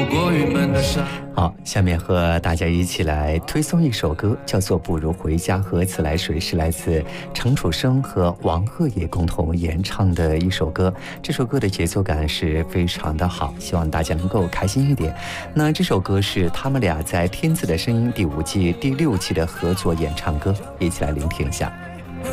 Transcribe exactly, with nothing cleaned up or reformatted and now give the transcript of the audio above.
过郁闷的山。 好，下面和大家一起来推送一首歌，叫做《不如回家》，和自来水是来自程楚生和王鹤野共同演唱的一首歌。这首歌的节奏感是非常的好，希望大家能够开心一点。那这首歌是他们俩在《天赐的声音》第五季第六期的合作演唱歌，一起来聆听一下。